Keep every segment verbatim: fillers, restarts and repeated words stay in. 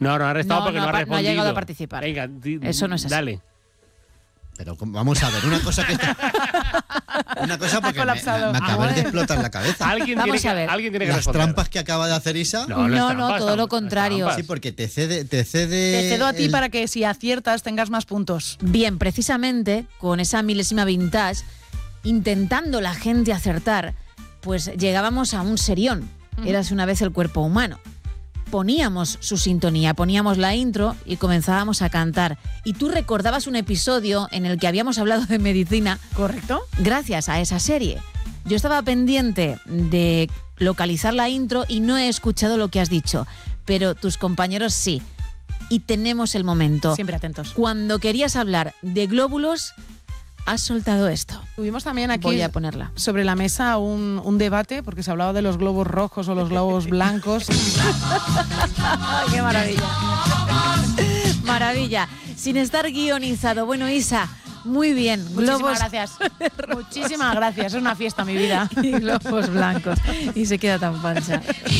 No, no ha restado No, porque no no, ha ha pa- no ha respondido. llegado a participar. Venga, di- Eso no es así. Dale. Pero vamos a ver, una cosa que está... Una cosa porque me, colapsado. me acabas Ah, de explotar la cabeza. Alguien Vamos tiene a que, ver. alguien tiene que Las responder. trampas que acaba de hacer Isa. No, no, es No, trampa, no, todo es lo trampa, contrario. es Sí, trampas. porque te cede, te cede. Te cedo a ti el- para que si aciertas tengas más puntos. Bien, precisamente con esa milésima vintage, intentando la gente acertar, pues llegábamos a un serión. Érase una vez el cuerpo humano. Poníamos su sintonía, poníamos la intro y comenzábamos a cantar. Y tú recordabas un episodio en el que habíamos hablado de medicina. ¿Correcto? Gracias a esa serie. Yo estaba pendiente de localizar la intro y no he escuchado lo que has dicho, pero tus compañeros sí. Y tenemos el momento. Siempre atentos. Cuando querías hablar de glóbulos, has soltado esto. Tuvimos también aquí Voy a ponerla. sobre la mesa un, un debate, porque se hablaba de los globos rojos o los globos blancos. ¡Qué maravilla! Maravilla. Sin estar guionizado. Bueno, Isa, muy bien. Muchísimas Globos gracias. Muchísimas gracias. Es una fiesta, mi vida. y globos blancos. Y se queda tan pancha.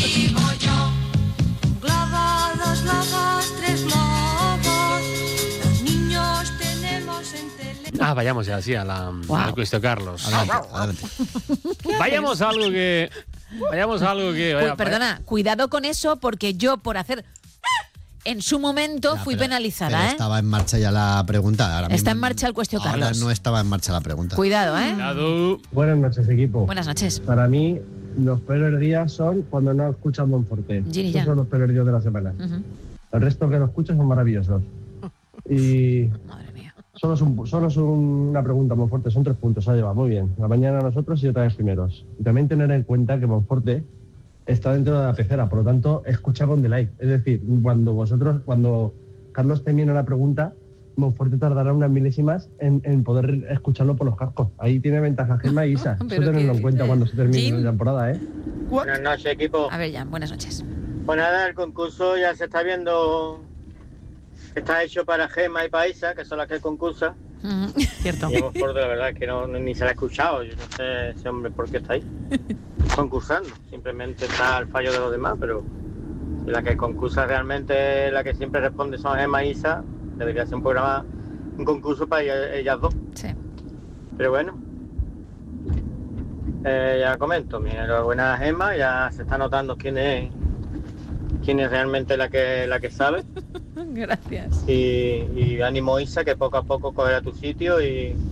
Globos, dos globos, tres globos. Los niños tenemos en tele. Ah, vayamos ya, sí, a la, Wow. al Cuesto Carlos. Adelante, adelante. Vayamos a algo que... Vayamos a algo que... Uy, vaya- perdona, cuidado con eso porque yo por hacer en su momento Ya, fui pero- penalizada, pero ¿eh? Estaba en marcha ya la pregunta. Ahora Está mismo- en marcha el Cuestión ahora Carlos. no estaba en marcha la pregunta. Cuidado, ¿eh? Cuidado. Buenas noches, equipo. Buenas noches. Para mí, los peores días son cuando no escuchas Monforte. Gini, Esos ya. son los peores días de la semana. Ujú. El resto que lo escucho son maravillosos. Y Madre mía. solo es, un- solo es una pregunta, Monforte. Son tres puntos, ha llevado muy bien. La mañana nosotros y otra vez primeros. Y también tener en cuenta que Monforte está dentro de la pecera, por lo tanto, escucha con delay. Es decir, cuando vosotros, cuando Carlos termine la pregunta, Monforte tardará unas milésimas en, en poder escucharlo por los cascos. Ahí tiene ventaja Gemma y Isa. Eso ¿Pero tenerlo qué en cuenta dices? cuando se termine Jim. la temporada, ¿eh? Buenas noches, equipo. A ver, ya, buenas noches. Pues nada, el concurso ya se está viendo que está hecho para Gema y Paisa, que son las que concursan. Ujú. Cierto. Y hemos por de la verdad es que no, ni se la ha escuchado. Yo no sé ese hombre por qué está ahí concursando. Simplemente está al fallo de los demás, pero si la que concursa realmente, la que siempre responde son Gema y Isa, debería ser un programa, un concurso para ellas, ellas dos. Sí. Pero bueno, eh, ya comento, mi enhorabuena a Gema, ya se está notando quién es quién es realmente la que la que sabe. Gracias. Y, y ánimo Isa, que poco a poco cogerá tu sitio y,